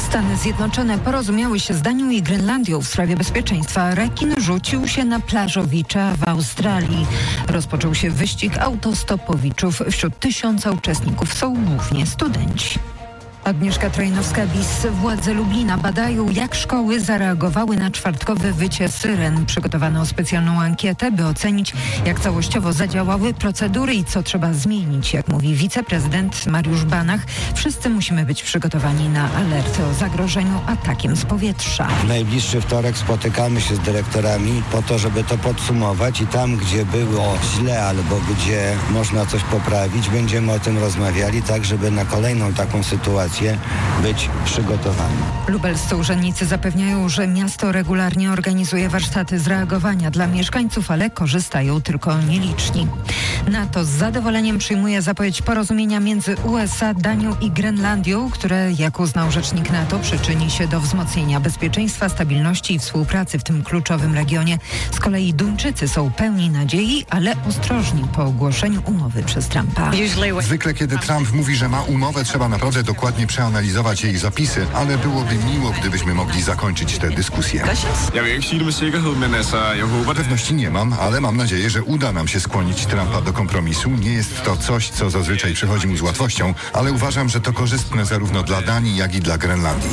Stany Zjednoczone porozumiały się z Danią i Grenlandią w sprawie bezpieczeństwa. Rekin rzucił się na plażowicza w Australii. Rozpoczął się wyścig autostopowiczów. Wśród 1000 uczestników są głównie studenci. Agnieszka Trojnowska-Bis. Władze Lublina badają, jak szkoły zareagowały na czwartkowe wycie syren. Przygotowano specjalną ankietę, by ocenić, jak całościowo zadziałały procedury i co trzeba zmienić. Jak mówi wiceprezydent Mariusz Banach, wszyscy musimy być przygotowani na alerty o zagrożeniu atakiem z powietrza. W najbliższy wtorek spotykamy się z dyrektorami po to, żeby to podsumować i tam, gdzie było źle albo gdzie można coś poprawić, będziemy o tym rozmawiali, tak żeby na kolejną taką sytuację być przygotowani. Lubelscy urzędnicy zapewniają, że miasto regularnie organizuje warsztaty zreagowania dla mieszkańców, ale korzystają tylko nieliczni. NATO z zadowoleniem przyjmuje zapowiedź porozumienia między USA, Danią i Grenlandią, które, jak uznał rzecznik NATO, przyczyni się do wzmocnienia bezpieczeństwa, stabilności i współpracy w tym kluczowym regionie. Z kolei Duńczycy są pełni nadziei, ale ostrożni po ogłoszeniu umowy przez Trumpa. Zwykle, kiedy Trump mówi, że ma umowę, trzeba naprawdę dokładnie przeanalizować jej zapisy, ale byłoby miło, gdybyśmy mogli zakończyć tę dyskusję. Pewności nie mam, ale mam nadzieję, że uda nam się skłonić Trumpa do kompromisu. Nie jest to coś, co zazwyczaj przychodzi mu z łatwością, ale uważam, że to korzystne zarówno dla Danii, jak i dla Grenlandii.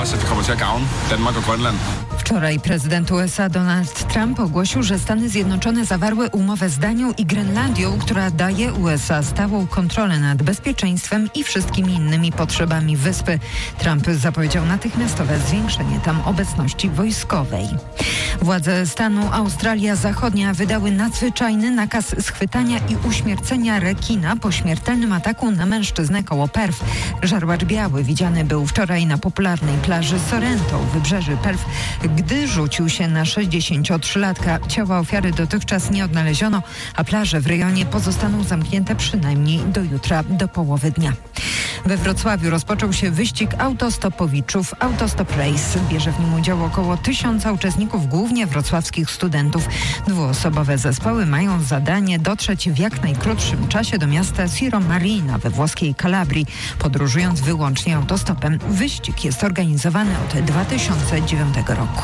Wczoraj prezydent USA Donald Trump ogłosił, że Stany Zjednoczone zawarły umowę z Danią i Grenlandią, która daje USA stałą kontrolę nad bezpieczeństwem i wszystkimi innymi potrzebami wyspy. Trump zapowiedział natychmiastowe zwiększenie tam obecności wojskowej. Władze stanu Australia Zachodnia wydały nadzwyczajny nakaz schwytania i uśmiercenia rekina po śmiertelnym ataku na mężczyznę koło Perth. Żarłacz biały widziany był wczoraj na popularnej plaży Sorrento w wybrzeży Perth, gdy rzucił się na 63-latka. Ciała ofiary dotychczas nie odnaleziono, a plaże w rejonie pozostaną zamknięte przynajmniej do jutra, do połowy dnia. We Wrocławiu rozpoczął się wyścig autostopowiczów Autostop Race. Bierze w nim udział około 1000 uczestników, głównie wrocławskich studentów. Dwuosobowe zespoły mają zadanie dotrzeć w jak najkrótszym czasie do miasta Siro Marina we włoskiej Kalabrii, podróżując wyłącznie autostopem. Wyścig jest organizowany od 2009 roku.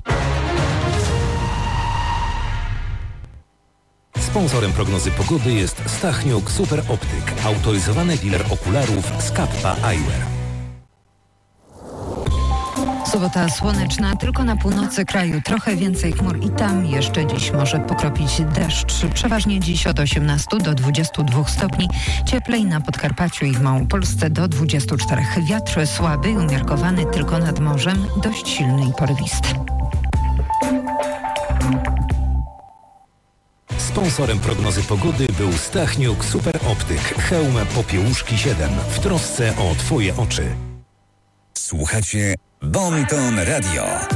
Sponsorem prognozy pogody jest Stachniuk Super Optyk, autoryzowany dealer okularów z Kappa Eyewear. Sobota słoneczna, tylko na północy kraju trochę więcej chmur i tam jeszcze dziś może pokropić deszcz. Przeważnie dziś od 18 do 22 stopni, cieplej na Podkarpaciu i w Małopolsce do 24. Wiatr słaby i umiarkowany tylko nad morzem, dość silny i porywisty. Sponsorem prognozy pogody był Stachniuk Super Optyk, hełm Popiełuszki 7 w trosce o Twoje oczy. Słuchacie Bon Ton Radio.